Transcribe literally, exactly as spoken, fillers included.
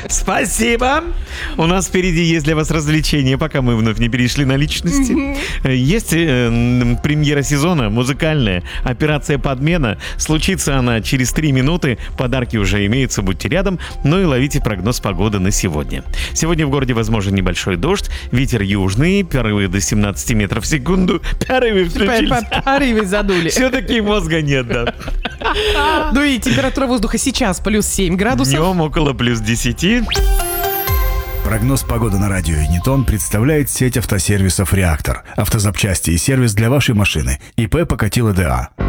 Спасибо. У нас впереди есть для вас развлечения, пока мы вновь не перешли на личности. Mm-hmm. Есть э, премьера сезона, музыкальная, операция «Подмена». Случится она через три минуты. Подарки уже имеются, будьте рядом. Ну и ловите прогноз погоды на сегодня. Сегодня в городе возможен небольшой дождь, ветер южный, порывы до семнадцать метров в секунду. Порывы включились. Порывы задули. Все-таки мозга нет, да. Ну и температура воздуха сейчас плюс семь градусов. Днем около плюс десять. Прогноз погоды на радио «Юнитон» представляет сеть автосервисов «Реактор». Автозапчасти и сервис для вашей машины. ИП Покатило ДА.